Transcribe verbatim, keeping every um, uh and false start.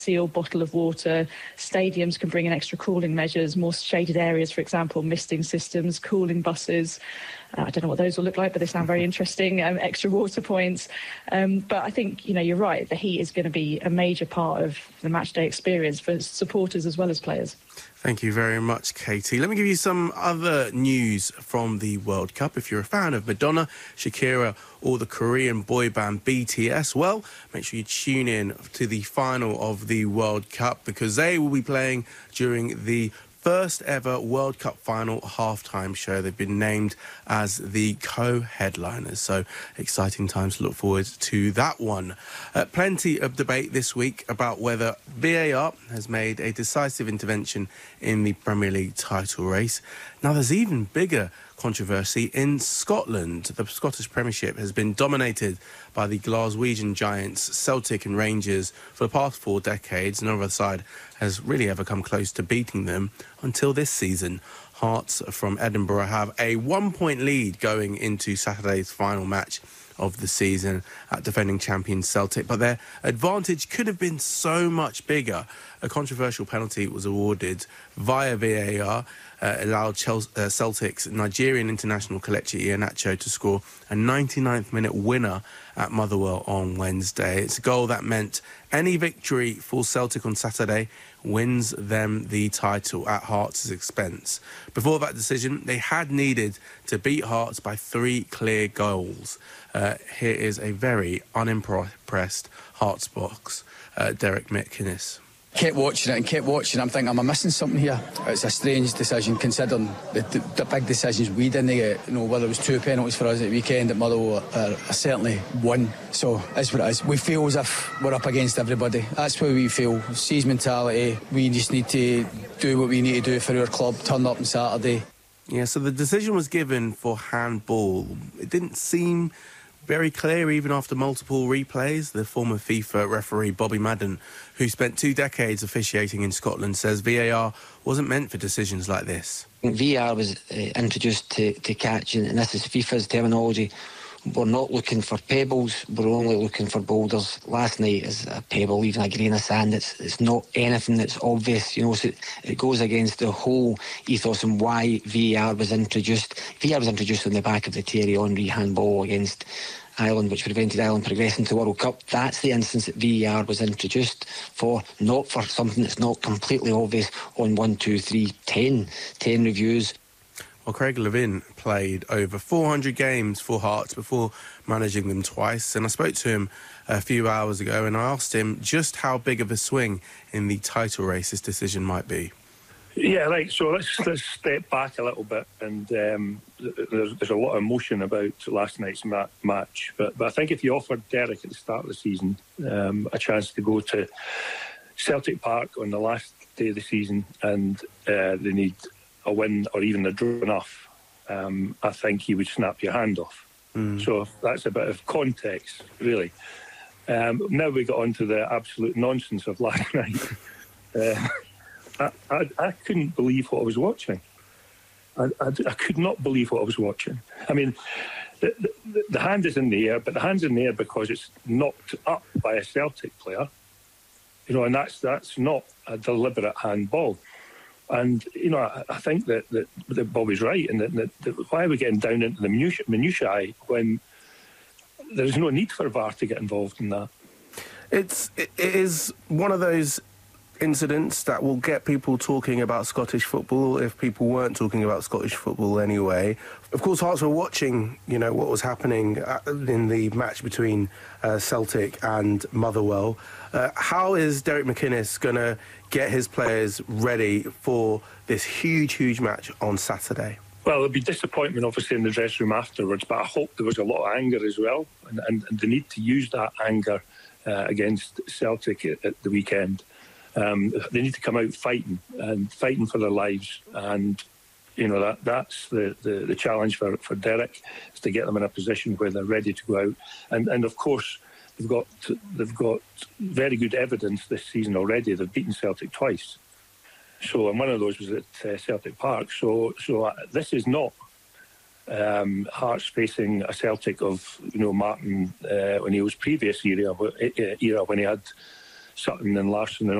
seal bottle of water. Stadiums can bring in extra cooling measures, more shaded areas, for example, misting systems, cooling buses. Uh, I don't know what those will look like, but they sound very interesting. Um, extra water points. Um, but I think, you know, you're right. The heat is going to be a major part of the matchday experience for supporters as well as players. Thank you very much, Katie. Let me give you some other news from the World Cup. If you're a fan of Madonna, Shakira, or the Korean boy band B T S, well, make sure you tune in to the final of the World Cup, because they will be playing during the first ever World Cup final halftime show. They've been named as the co-headliners, so exciting times to look forward to that one. Uh, plenty of debate this week about whether V A R has made a decisive intervention in the Premier League title race. Now, there's even bigger controversy in Scotland. The Scottish Premiership has been dominated by the Glaswegian giants Celtic and Rangers for the past four decades. No other side has really ever come close to beating them until this season. Hearts from Edinburgh have a one-point lead going into Saturday's final match of the season at defending champion Celtic, but their advantage could have been so much bigger. A controversial penalty was awarded via V A R, uh, allowed Chelsea, uh, Celtic's Nigerian international Kelechi Iheanacho to score a ninety-ninth minute winner at Motherwell on Wednesday. It's a goal that meant any victory for Celtic on Saturday wins them the title at Hearts' expense. Before that decision, they had needed to beat Hearts by three clear goals. Uh, here is a very unimpressed Hearts box, uh, Derek McInnes. Kept watching it and kept watching. I'm thinking, am I missing something here? It's a strange decision considering the, the, the big decisions we didn't get. You know, whether it was two penalties for us at the weekend at Motherwell, uh, certainly one. So it's what it is. We feel as if we're up against everybody. That's what we feel. Seize mentality. We just need to do what we need to do for our club. Turn up on Saturday. Yeah, so the decision was given for handball. It didn't seem very clear even after multiple replays. The former FIFA referee Bobby Madden, who spent two decades officiating in Scotland, says V A R wasn't meant for decisions like this. V A R was uh, introduced to, to catch, and this is FIFA's terminology. We're not looking for pebbles, we're only looking for boulders. Last night is a pebble, even a grain of sand. It's it's not anything that's obvious, you know, so it, it goes against the whole ethos and why V A R was introduced. V A R was introduced on the back of the Thierry Henry handball against Ireland, which prevented Ireland progressing to the World Cup. That's the instance that V A R was introduced for, not for something that's not completely obvious on one, two, three, ten, ten reviews. Well, Craig Levin played over four hundred games for Hearts before managing them twice, and I spoke to him a few hours ago and I asked him just how big of a swing in the title race this decision might be. Yeah, right, so let's, let's step back a little bit, and um, there's, there's a lot of emotion about last night's ma- match, but, but I think if you offered Derek at the start of the season um, a chance to go to Celtic Park on the last day of the season and uh, they need a win or even a draw enough, um, I think he would snap your hand off. Mm. So that's a bit of context, really. Um, now we got on to the absolute nonsense of last night. uh, I, I, I couldn't believe what I was watching. I, I, I could not believe what I was watching. I mean, the, the, the hand is in the air, but the hand's in the air because it's knocked up by a Celtic player. You know, and that's that's not a deliberate handball. And, you know, I, I think that, that, that Bobby's right, and that, that, that why are we getting down into the minutiae, minutiae when there's no need for V A R to get involved in that? It's, it is one of those incidents that will get people talking about Scottish football if people weren't talking about Scottish football anyway. Of course, Hearts were watching, you know, what was happening in the match between uh, Celtic and Motherwell. Uh, how is Derek McInnes going to get his players ready for this huge, huge match on Saturday? Well, there'll be disappointment, obviously, in the dressing room afterwards, but I hope there was a lot of anger as well, and, and, and they need to use that anger uh, against Celtic at, at the weekend. Um, they need to come out fighting and fighting for their lives, and you know that that's the, the, the challenge for, for Derek, is to get them in a position where they're ready to go out. And and of course they've got they've got very good evidence this season already. They've beaten Celtic twice, so and one of those was at uh, Celtic Park. So so uh, this is not um, Hearts facing a Celtic of you know Martin uh, O'Neill's previous era era when he had Sutton and Larson and